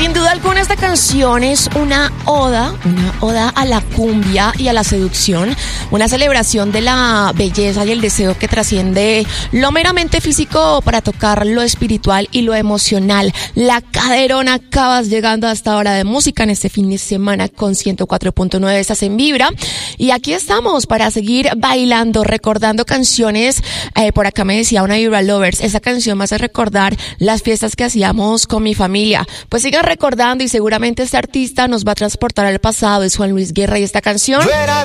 Sin duda alguna esta canción es una oda a la cumbia y a la seducción, una celebración de la belleza y el deseo que trasciende lo meramente físico para tocar lo espiritual y lo emocional. La Caderona, acabas llegando a esta hora de música en este fin de semana con 104.9, estás en Vibra y aquí estamos para seguir bailando, recordando canciones. Por acá me decía una Vibra Lovers, esa canción me hace recordar las fiestas que hacíamos con mi familia. Pues sigan recordando y seguramente este artista nos va a transportar al pasado. Es Juan Luis Guerra y esta canción